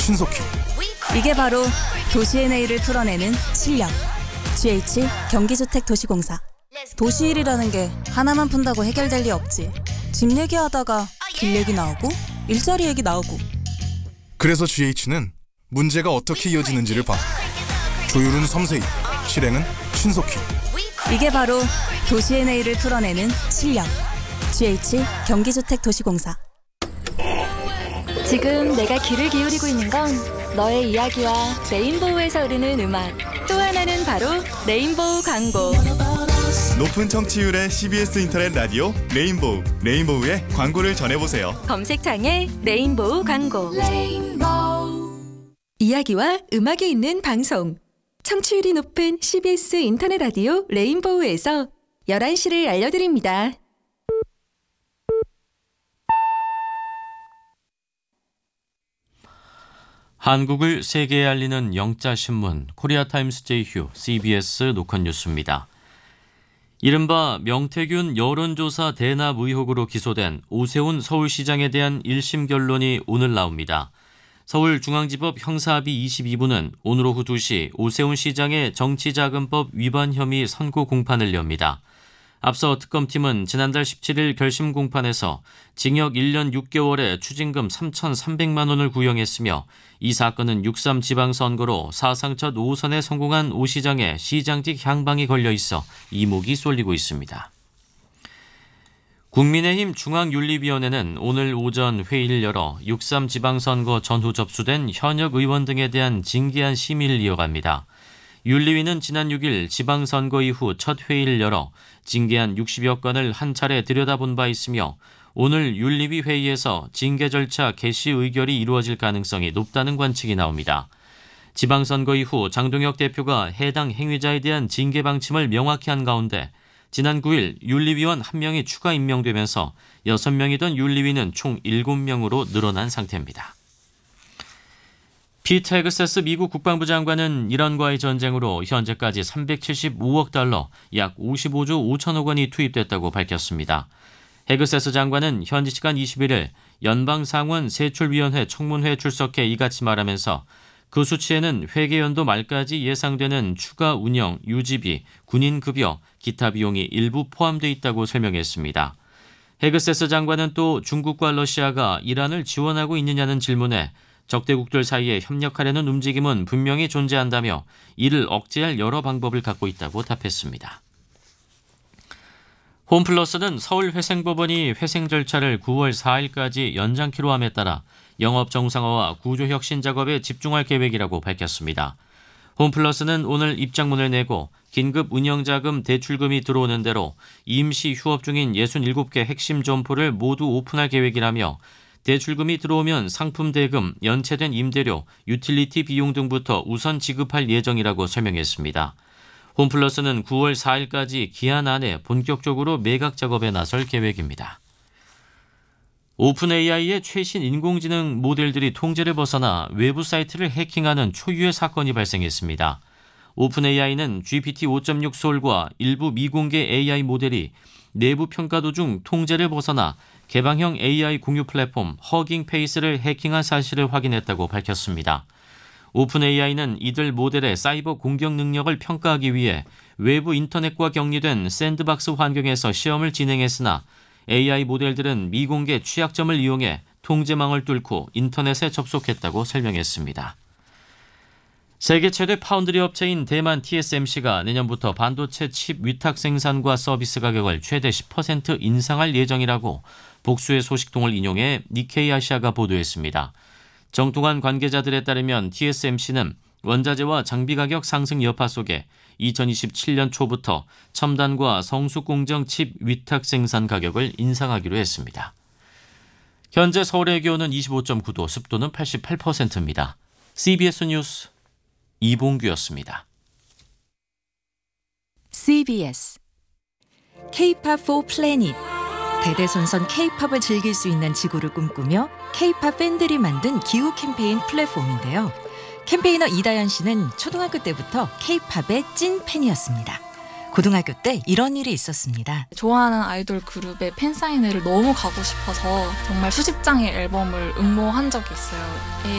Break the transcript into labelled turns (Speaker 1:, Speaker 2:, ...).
Speaker 1: 신속히.
Speaker 2: 이게 바로 도시의 내일을 풀어내는 실력. GH 경기주택도시공사. 도시일이라는 게 하나만 푼다고 해결될 리 없지. 집 얘기하다가 길 얘기 나오고 일자리 얘기 나오고.
Speaker 1: 그래서 GH는 문제가 어떻게 이어지는지를 봐. 조율은 섬세히, 실행은 신속히.
Speaker 2: 이게 바로 도시의 내일을 풀어내는 실력. GH 경기주택도시공사.
Speaker 3: 지금 내가 귀를 기울이고 있는 건 너의 이야기와 레인보우에서 흐르는 음악. 또 하나는 바로 레인보우 광고.
Speaker 4: 높은 청취율의 CBS 인터넷 라디오 레인보우. 레인보우의 광고를 전해보세요.
Speaker 3: 검색창에 레인보우 광고. 이야기와 음악이 있는 방송. 청취율이 높은 CBS 인터넷 라디오 레인보우에서 11시를 알려드립니다.
Speaker 5: 한국을 세계에 알리는 영자신문 코리아타임스 제휴 CBS 노컷 뉴스입니다. 이른바 명태균 여론조사 대납 의혹으로 기소된 오세훈 서울시장에 대한 1심 결론이 오늘 나옵니다. 서울중앙지법 형사합의 22부는 오늘 오후 2시 오세훈 시장의 정치자금법 위반 혐의 선고 공판을 엽니다. 앞서 특검팀은 지난달 17일 결심 공판에서 징역 1년 6개월에 추징금 3,300만 원을 구형했으며 이 사건은 6.3 지방선거로 사상 첫 5선에 성공한 오 시장의 시장직 향방이 걸려 있어 이목이 쏠리고 있습니다. 국민의힘 중앙윤리위원회는 오늘 오전 회의를 열어 6.3 지방선거 전후 접수된 현역 의원 등에 대한 징계안 심의를 이어갑니다. 윤리위는 지난 6일 지방선거 이후 첫 회의를 열어 징계안 60여 건을 한 차례 들여다본 바 있으며 오늘 윤리위 회의에서 징계 절차 개시 의결이 이루어질 가능성이 높다는 관측이 나옵니다. 지방선거 이후 장동혁 대표가 해당 행위자에 대한 징계 방침을 명확히 한 가운데 지난 9일 윤리위원 1명이 추가 임명되면서 6명이던 윤리위는 총 7명으로 늘어난 상태입니다. 피트 헤그세스 미국 국방부 장관은 이란과의 전쟁으로 현재까지 375억 달러, 약 55조 5천억 원이 투입됐다고 밝혔습니다. 헤그세스 장관은 현지 시간 21일 연방상원 세출위원회 청문회에 출석해 이같이 말하면서 그 수치에는 회계연도 말까지 예상되는 추가 운영, 유지비, 군인급여, 기타 비용이 일부 포함되어 있다고 설명했습니다. 헤그세스 장관은 또 중국과 러시아가 이란을 지원하고 있느냐는 질문에 적대국들 사이에 협력하려는 움직임은 분명히 존재한다며 이를 억제할 여러 방법을 갖고 있다고 답했습니다. 홈플러스는 서울회생법원이 회생 절차를 9월 4일까지 연장키로 함에 따라 영업 정상화와 구조 혁신 작업에 집중할 계획이라고 밝혔습니다. 홈플러스는 오늘 입장문을 내고 긴급 운영자금 대출금이 들어오는 대로 임시 휴업 중인 67개 핵심 점포를 모두 오픈할 계획이라며 대출금이 들어오면 상품 대금, 연체된 임대료, 유틸리티 비용 등부터 우선 지급할 예정이라고 설명했습니다. 홈플러스는 9월 4일까지 기한 안에 본격적으로 매각 작업에 나설 계획입니다. 오픈 AI의 최신 인공지능 모델들이 통제를 벗어나 외부 사이트를 해킹하는 초유의 사건이 발생했습니다. 오픈 AI는 GPT 5.6 솔과 일부 미공개 AI 모델이 내부 평가 도중 통제를 벗어나 개방형 AI 공유 플랫폼 허깅 페이스를 해킹한 사실을 확인했다고 밝혔습니다. 오픈 AI는 이들 모델의 사이버 공격 능력을 평가하기 위해 외부 인터넷과 격리된 샌드박스 환경에서 시험을 진행했으나 AI 모델들은 미공개 취약점을 이용해 통제망을 뚫고 인터넷에 접속했다고 설명했습니다. 세계 최대 파운드리 업체인 대만 TSMC가 내년부터 반도체 칩 위탁 생산과 서비스 가격을 최대 10% 인상할 예정이라고 복수의 소식통을 인용해 니케이 아시아가 보도했습니다. 정통한 관계자들에 따르면 TSMC는 원자재와 장비 가격 상승 여파 속에 2027년 초부터 첨단과 성숙 공정 칩 위탁 생산 가격을 인상하기로 했습니다. 현재 서울의 기온은 25.9도, 습도는 88%입니다. CBS 뉴스 이봉규였습니다.
Speaker 2: CBS K-POP for Planet. 대대손손 K-POP을 즐길 수 있는 지구를 꿈꾸며 K-POP 팬들이 만든 기후 캠페인 플랫폼인데요. 캠페이너 이다연 씨는 초등학교 때부터 K-POP의 찐 팬이었습니다. 고등학교 때 이런 일이 있었습니다.
Speaker 6: 좋아하는 아이돌 그룹의 팬사인회를 너무 가고 싶어서 정말 수십 장의 앨범을 응모한 적이 있어요.